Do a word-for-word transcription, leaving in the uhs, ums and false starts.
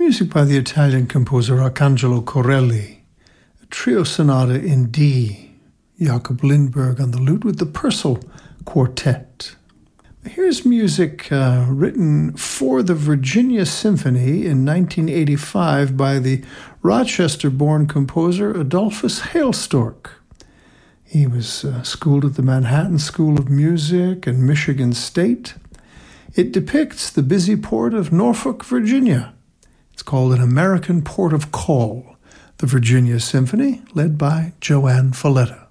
Music by the Italian composer Arcangelo Corelli. A trio sonata in D. Jakob Lindberg on the lute with the Purcell Quartet. Here's music uh, written for the Virginia Symphony in nineteen eighty-five by the Rochester-born composer Adolphus Hailstork. He was uh, schooled at the Manhattan School of Music and Michigan State. It depicts the busy port of Norfolk, Virginia. It's called An American Port of Call, the Virginia Symphony, led by Joanne Falletta.